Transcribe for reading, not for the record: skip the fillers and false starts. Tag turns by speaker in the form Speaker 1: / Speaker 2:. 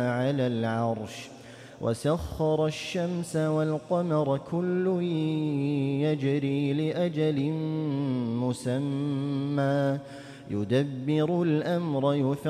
Speaker 1: على العرش وسخر الشمس والقمر كل يجري لأجل مسمى يدبر الأمر